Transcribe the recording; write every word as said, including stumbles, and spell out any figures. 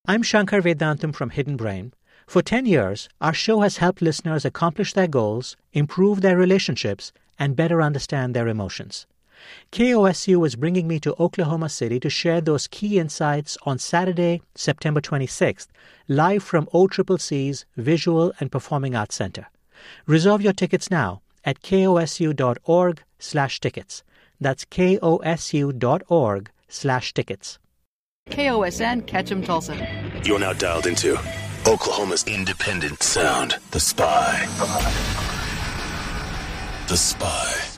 I'm Shankar Vedantam from Hidden Brain. For ten years, our show has helped listeners accomplish their goals, improve their relationships, and better understand their emotions. K O S U is bringing me to Oklahoma City to share those key insights on Saturday, September twenty-sixth, live from O C C C's Visual and Performing Arts Center. Reserve your tickets now at kosu.org slash tickets. That's kosu.org slash tickets. K O S N Ketchum Tulsa. You're now dialed into Oklahoma's independent sound, The Spy. The Spy.